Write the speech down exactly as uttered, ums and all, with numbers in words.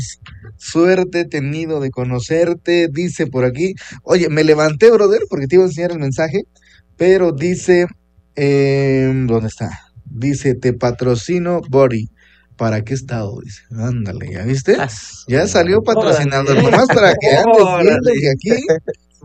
Suerte he tenido de conocerte, dice por aquí. Oye, me levanté, brother, porque te iba a enseñar el mensaje, pero dice, em, ¿dónde está? Dice, te patrocino, Body. ¿Para qué estado? Dice, ándale, ¿ya viste? As- Ya salió patrocinador, Órale, nomás para que andes viendo órale. que aquí